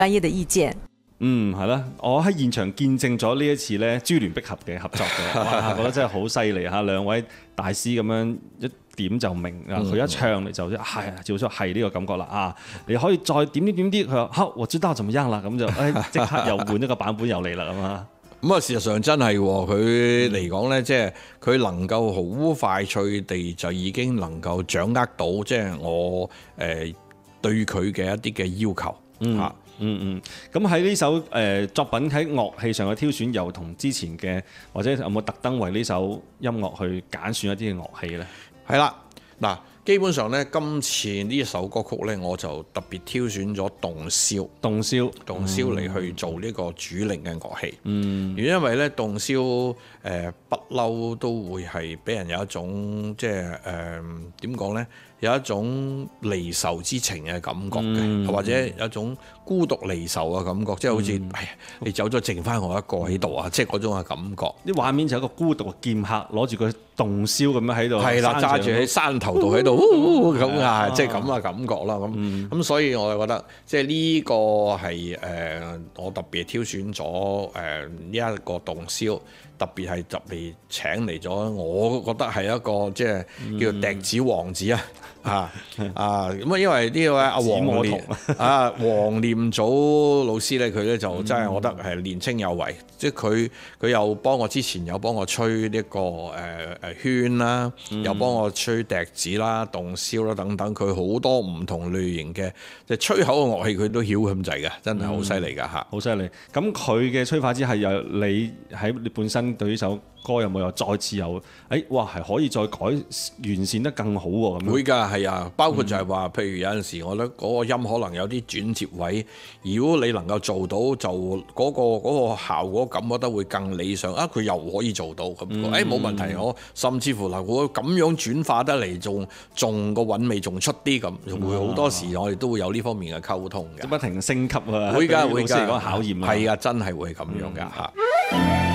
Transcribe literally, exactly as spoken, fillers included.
專業的意見。 嗯，係啦，我喺現場見證咗呢一次咧珠聯璧合嘅合作嘅，哇，覺得真係好犀利嚇！兩位大師咁樣一點就明啊，佢一唱你就係照出係呢個感覺啦啊！你可以再點啲點啲，佢話好，我知道怎麼樣啦，咁就誒即刻又換一個版本又嚟啦咁啊！ 咁啊，事實上真係佢嚟講呢，即係佢能夠好快脆地就已經能夠掌握到，即係我誒對佢嘅一啲嘅要求嚇。 嗯嗯嗯，咁喺呢首誒、呃、作品喺樂器上嘅挑選，又同之前嘅或者有冇特登為呢首音樂去揀選一啲嘅樂器呢？ 係啦，嗱，基本上呢，今次呢一首歌曲呢，我就特別挑選咗洞簫， 洞簫， 洞簫嚟去做呢個主領嘅樂器。 嗯， 因為呢，洞簫誒不嬲都會係俾人有一種即係誒點講呢？有一種離愁之情嘅感覺嘅，嗯、或者有一種孤獨離愁嘅感覺，即係、嗯、好似哎呀，你走咗剩翻我一個喺度啊！即係嗰種嘅感覺。 啲畫面就係一個孤獨嘅劍客攞住個洞簫咁樣喺度， 係啦，揸住喺山頭度喺度咁啊，即係咁嘅感覺啦。咁咁、嗯、所以我就覺得，即係呢個係誒、呃、我特別挑選咗誒呢一個洞簫。特別係特別請嚟咗，我覺得係一個即係叫做笛子王子啊！啊啊咁啊，因為呢位阿黃念啊黃念祖老師咧，佢咧就真係我覺得係年青有為，即係佢佢又幫我之前有幫我吹呢個誒誒圈啦，又幫我吹笛子啦、洞簫啦等等，佢好多唔同類型嘅即係吹口嘅樂器，佢都曉咁滯嘅，真係好犀利㗎嚇！ 好犀利！咁佢嘅吹法之係又你喺你本身。對呢首歌有冇又再次有？誒，哇，係可以再改完善得更好喎！咁會㗎，係啊，包括就係話，嗯、譬如有陣時，我覺得嗰個音可能有啲轉接位，如果你能夠做到，就嗰、嗰個嗰個效果感覺得會更理想啊！佢又可以做到咁，誒冇、嗯哎、問題，我甚至乎嗱，我咁樣轉化得嚟，仲仲個韻味仲出啲咁，會好多時我哋都會有呢方面嘅溝通嘅， 不停升級啊！ 會㗎，會㗎， 講考驗啊， 係啊，真係會咁樣㗎嚇。嗯